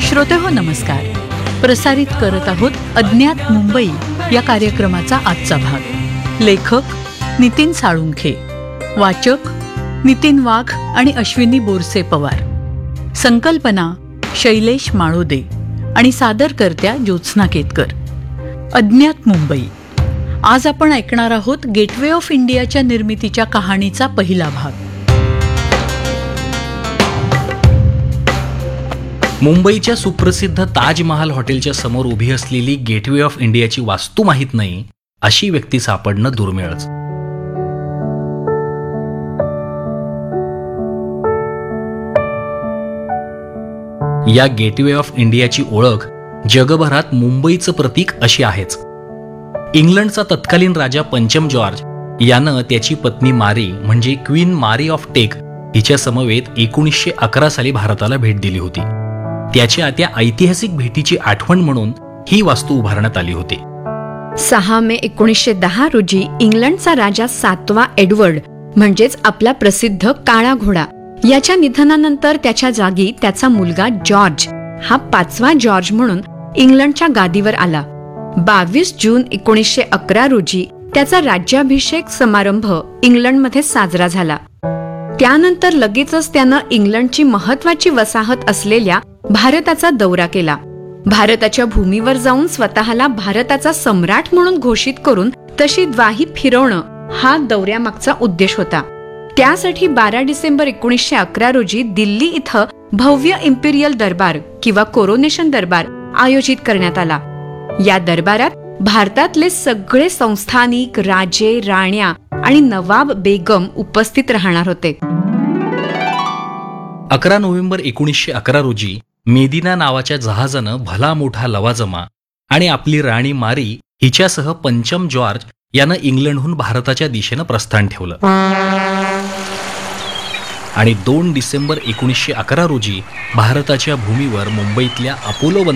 श्रोतेहो नमस्कार. प्रसारित करत आहोत अज्ञात मुंबई या कार्यक्रमाचा आजचा भाग. लेखक नितीन साळुंखे, वाचक नितीन वाघ आणि अश्विनी बोरसे पवार, संकल्पना शैलेश माळोदे आणि सादरकर्त्या ज्योत्स्ना केतकर. अज्ञात मुंबई. आज आपण ऐकणार आहोत गेटवे ऑफ इंडियाच्या निर्मितीच्या कहाणीचा पहिला भाग. मुंबईच्या सुप्रसिद्ध ताजमहाल हॉटेलच्या समोर उभी असलेली गेटवे ऑफ इंडियाची वास्तू माहीत नाही अशी व्यक्ती सापडणं दुर्मिळच. या गेटवे ऑफ इंडियाची ओळख जगभरात मुंबईचं प्रतीक अशी आहेच. इंग्लंडचा तत्कालीन राजा पंचम जॉर्ज यानं त्याची पत्नी मारी म्हणजे क्वीन मारी ऑफ टेक हिच्या समवेत 1911 साली भारताला भेट दिली होती. त्याच्या त्या ऐतिहासिक भेटीची आठवण म्हणून ही वास्तू उभारण्यात आली होती. 6 मे 1910 रोजी इंग्लंडचा राजा 7वा एडवर्ड म्हणजेच आपला प्रसिद्ध काळा घोडा याच्या निधनानंतर त्याच्या जागी त्याचा मुलगा जॉर्ज हा 5वा जॉर्ज म्हणून इंग्लंडच्या गादीवर आला. 22 जून 1911 रोजी त्याचा राज्याभिषेक समारंभ इंग्लंडमध्ये साजरा झाला. त्यानंतर लगेचच त्यानं इंग्लंडची महत्वाची वसाहत असलेल्या भारताचा दौरा केला. भारताच्या भूमीवर जाऊन स्वतःला भारताचा सम्राट म्हणून घोषित करून तशी द्वाही फिरवणं हा दौऱ्यामागचा उद्देश होता. त्यासाठी 12 डिसेंबर 1911 रोजी दिल्ली इथं भव्य इम्पिरियल दरबार किंवा कोरोनेशन दरबार आयोजित करण्यात आला. या दरबारात भारतातले सगळे संस्थानिक राजे, राण्या आणि नवाब बेगम उपस्थित राहणार होते. 11 नोव्हेंबर 1911 रोजी मेदिना नावाच्या जहाजानं भला मोठा लवाजमा आणि आपली राणी मारी हिच्यासह पंचम जॉर्ज यानं इंग्लंडहून भारताच्या दिशेनं प्रस्थान ठेवलं आणि 2 डिसेंबर 1911 रोजी भारताच्या भूमीवर मुंबईतल्या अपोलो